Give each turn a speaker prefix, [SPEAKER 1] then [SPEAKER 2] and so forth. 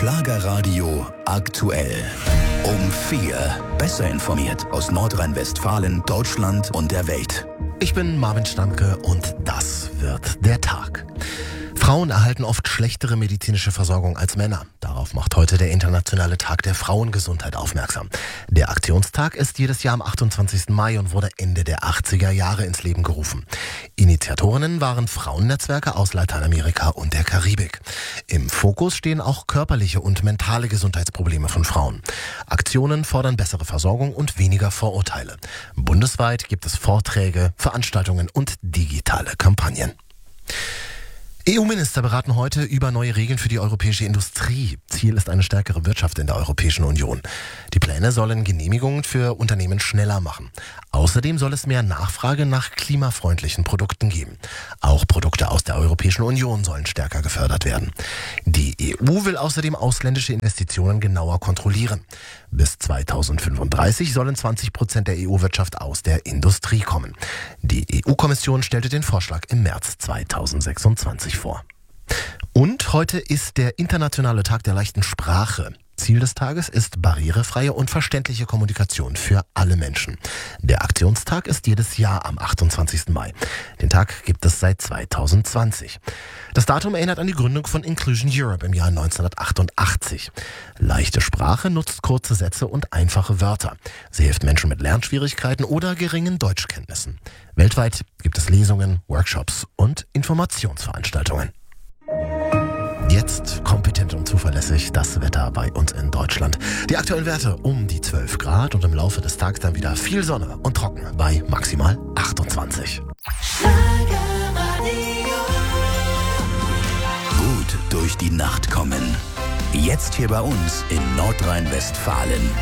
[SPEAKER 1] Schlagerradio aktuell. Um 4. Besser informiert aus Nordrhein-Westfalen, Deutschland und der Welt.
[SPEAKER 2] Ich bin Marvin Stanke und das wird der Tag. Frauen erhalten oft schlechtere medizinische Versorgung als Männer. Darauf macht heute der Internationale Tag der Frauengesundheit aufmerksam. Der Aktionstag ist jedes Jahr am 28. Mai und wurde Ende der 80er Jahre ins Leben gerufen. Initiatorinnen waren Frauennetzwerke aus Lateinamerika und der Karibik. Im Fokus stehen auch körperliche und mentale Gesundheitsprobleme von Frauen. Aktionen fordern bessere Versorgung und weniger Vorurteile. Bundesweit gibt es Vorträge, Veranstaltungen und digitale Kampagnen. EU-Minister beraten heute über neue Regeln für die europäische Industrie. Ziel ist eine stärkere Wirtschaft in der Europäischen Union. Die Pläne sollen Genehmigungen für Unternehmen schneller machen. Außerdem soll es mehr Nachfrage nach klimafreundlichen Produkten geben. Auch Produkte aus der Europäischen Union sollen stärker gefördert werden. Die EU will außerdem ausländische Investitionen genauer kontrollieren. Bis 2035 sollen 20% der EU-Wirtschaft aus der Industrie kommen. Die EU-Kommission stellte den Vorschlag im März 2026 vor. Und heute ist der Internationale Tag der leichten Sprache. Ziel des Tages ist barrierefreie und verständliche Kommunikation für alle Menschen. Der Aktionstag ist jedes Jahr am 28. Mai. Den Tag gibt es seit 2020. Das Datum erinnert an die Gründung von Inclusion Europe im Jahr 1988. Leichte Sprache nutzt kurze Sätze und einfache Wörter. Sie hilft Menschen mit Lernschwierigkeiten oder geringen Deutschkenntnissen. Weltweit gibt es Lesungen, Workshops und Informationsveranstaltungen. Jetzt kompetent und zuverlässig das Wetter bei uns in Deutschland. Die aktuellen Werte um die 12 Grad und im Laufe des Tages dann wieder viel Sonne und trocken bei maximal 28.
[SPEAKER 1] Gut durch die Nacht kommen. Jetzt hier bei uns in Nordrhein-Westfalen.